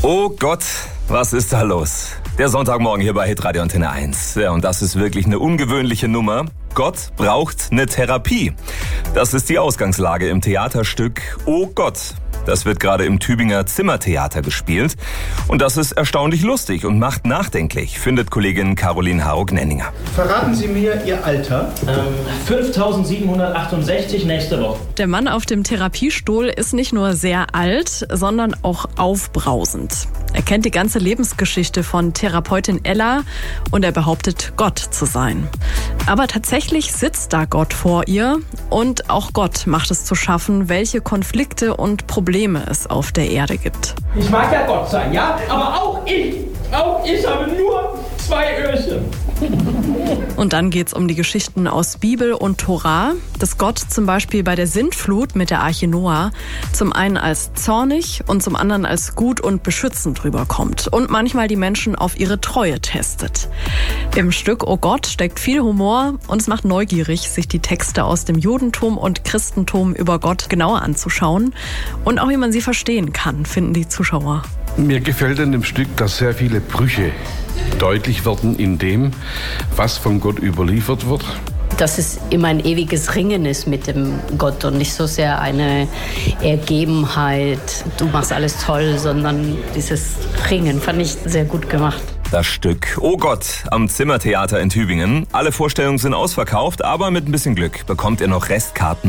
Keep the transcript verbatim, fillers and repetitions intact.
Oh Gott, was ist da los? Der Sonntagmorgen hier bei Hitradio Antenne eins. Ja, und das ist wirklich eine ungewöhnliche Nummer. Gott braucht eine Therapie. Das ist die Ausgangslage im Theaterstück Oh Gott. Das wird gerade im Tübinger Zimmertheater gespielt. Und das ist erstaunlich lustig und macht nachdenklich, findet Kollegin Caroline Haro-Gnenninger. Verraten Sie mir Ihr Alter? Ähm, fünftausendsiebenhundertachtundsechzig nächste Woche. Der Mann auf dem Therapiestuhl ist nicht nur sehr alt, sondern auch aufbrausend. Er kennt die ganze Lebensgeschichte von Therapeutin Ella und er behauptet, Gott zu sein. Aber tatsächlich sitzt da Gott vor ihr und auch Gott macht es zu schaffen, welche Konflikte und Probleme es auf der Erde gibt. Ich mag ja Gott sein, ja? Aber auch ich, auch ich habe nur zwei Öhrchen. Und dann geht's um die Geschichten aus Bibel und Tora, dass Gott zum Beispiel bei der Sintflut mit der Arche Noah zum einen als zornig und zum anderen als gut und beschützend rüberkommt und manchmal die Menschen auf ihre Treue testet. Im Stück Oh Gott steckt viel Humor und es macht neugierig, sich die Texte aus dem Judentum und Christentum über Gott genauer anzuschauen und auch wie man sie verstehen kann, finden die Zuschauer. Mir gefällt in dem Stück, dass sehr viele Brüche deutlich werden in dem, was von Gott überliefert wird. Dass es immer ein ewiges Ringen ist mit dem Gott und nicht so sehr eine Ergebenheit, du machst alles toll, sondern dieses Ringen fand ich sehr gut gemacht. Das Stück Oh Gott am Zimmertheater in Tübingen. Alle Vorstellungen sind ausverkauft, aber mit ein bisschen Glück bekommt ihr noch Restkarten